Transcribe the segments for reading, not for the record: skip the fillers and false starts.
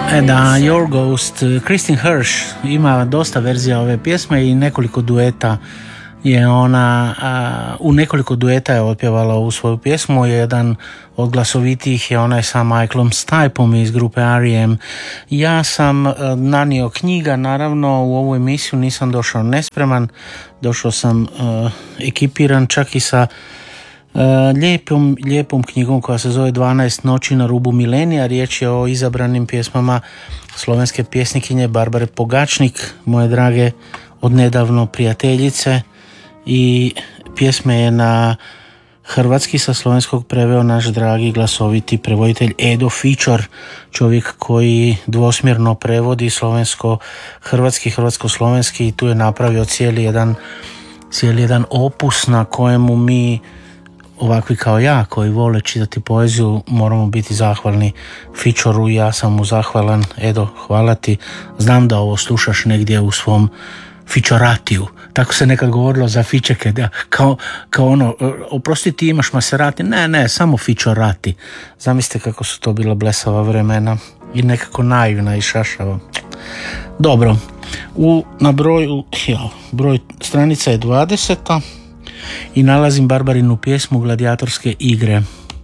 Da, Your Ghost, Kristin Hersh ima dosta verzija ove pjesme i nekoliko dueta je ona, u nekoliko dueta je otpjevala ovu svoju pjesmu. Jedan od glasovitijih je onaj sa Michaelom Stipeom iz grupe R.E.M. Ja sam nanio knjiga, naravno u ovu emisiju nisam došao nespreman, došao sam ekipiran čak i sa lijepom knjigom koja se zove 12 noći na rubu milenija. Riječ je o izabranim pjesmama slovenske pjesnikinje Barbare Pogačnik, moje drage odnedavno prijateljice, i pjesme je na hrvatski sa slovenskog preveo naš dragi glasoviti prevoditelj Edo Fičor, čovjek koji dvosmjerno prevodi slovensko-hrvatski, hrvatsko-slovenski, i tu je napravio cijeli jedan opus na kojemu mi, ovakvi kao ja koji vole čitati poeziju, moramo biti zahvalni Fičoru. Ja sam mu zahvalan. Edo, hvala ti. Znam da ovo slušaš negdje u svom Fičoratiju. Tako se nekad govorilo za Fičeke, da, kao ono, oprosti, ti imaš Maserati. Ne, samo Fičorati. Zamislite kako su to bila blesava vremena i nekako naivna i šašava. Dobro, na broj stranica je 20. i nalazim Barbarinu pjesmu Gladijatorske igre.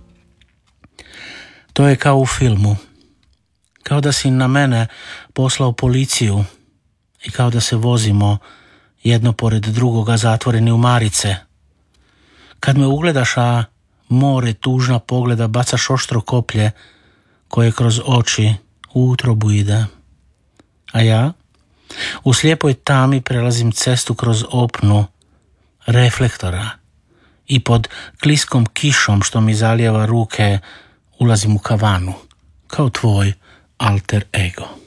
To je kao u filmu. Kao da si na mene poslao policiju i kao da se vozimo jedno pored drugoga zatvoreni u marice. Kad me ugledaš, a more tužna pogleda, bacaš oštro koplje koje kroz oči u utrobu ide. A ja u slijepoj tami prelazim cestu kroz opnu reflektora i pod kliskom kišom što mi zalijeva ruke ulazim u kavanu kao tvoj alter ego.